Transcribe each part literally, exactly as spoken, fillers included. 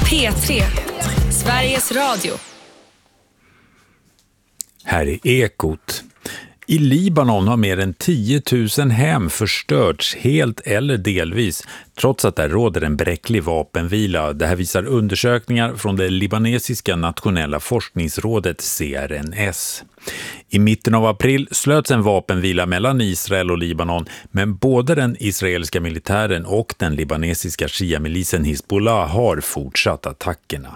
P tre, Sveriges Radio. Här är Ekot. I Libanon har mer än tio tusen hem förstörts helt eller delvis, trots att det råder en bräcklig vapenvila. Det här visar undersökningar från det libanesiska nationella forskningsrådet C R N S. I mitten av april slöts en vapenvila mellan Israel och Libanon, men både den israeliska militären och den libanesiska shia-milisen Hizbollah har fortsatt attackerna.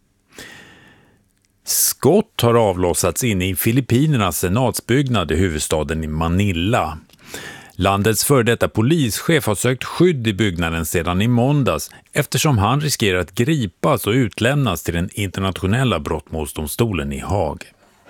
Skott har avlossats inne i Filippinernas senatsbyggnad i huvudstaden i Manila. Landets före detta polischef har sökt skydd i byggnaden sedan i måndags eftersom han riskerar att gripas och utlämnas till den internationella brottmålsdomstolen i Haag.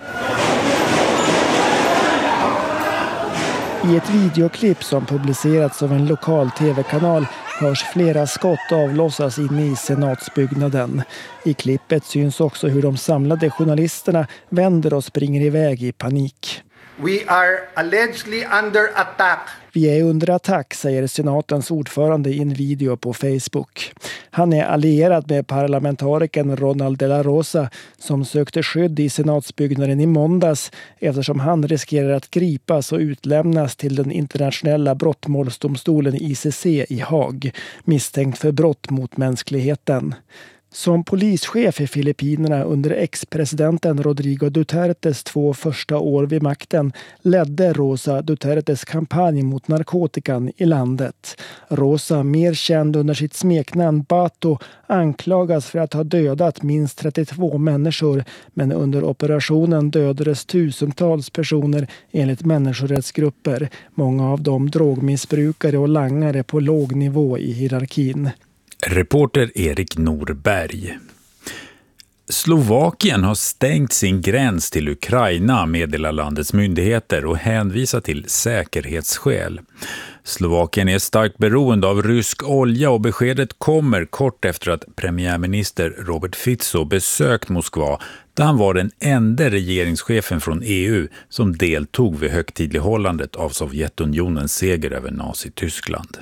I ett videoklipp som publicerats av en lokal tv-kanal hörs flera skott avlossas inne i senatsbyggnaden. I klippet syns också hur de samlade journalisterna vänder och springer iväg i panik. We are allegedly under attack. Vi är under attack, säger senatens ordförande i en video på Facebook. Han är allierad med parlamentarikern Ronald de la Rosa som sökte skydd i senatsbyggnaden i måndags eftersom han riskerar att gripas och utlämnas till den internationella brottmålsdomstolen I C C i Haag, misstänkt för brott mot mänskligheten. Som polischef i Filippinerna under ex-presidenten Rodrigo Dutertes två första år vid makten ledde Rosa Dutertes kampanj mot narkotikan i landet. Rosa, mer känd under sitt smeknamn Bato, anklagas för att ha dödat minst trettiotvå människor, men under operationen dödades tusentals personer enligt människorättsgrupper, många av dem drogmissbrukare och langare på låg nivå i hierarkin. Reporter Erik Norberg. Slovakien har stängt sin gräns till Ukraina, meddelar landets myndigheter, och hänvisar till säkerhetsskäl. Slovakien är starkt beroende av rysk olja och beskedet kommer kort efter att premiärminister Robert Fico besökt Moskva, där han var den enda regeringschefen från E U som deltog vid högtidlighållandet av Sovjetunionens seger över Nazityskland.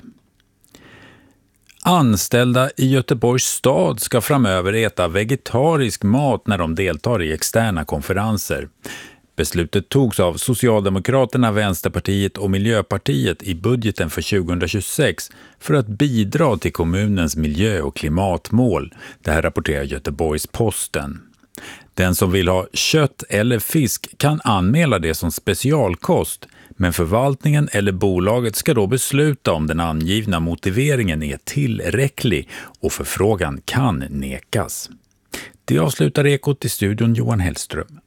Anställda i Göteborgs stad ska framöver äta vegetarisk mat när de deltar i externa konferenser. Beslutet togs av Socialdemokraterna, Vänsterpartiet och Miljöpartiet i budgeten för tjugohundratjugosex för att bidra till kommunens miljö- och klimatmål. Det här rapporterar Göteborgs-Posten. Den som vill ha kött eller fisk kan anmäla det som specialkost, men förvaltningen eller bolaget ska då besluta om den angivna motiveringen är tillräcklig och förfrågan kan nekas. Det avslutar Ekot i studion Johan Hellström.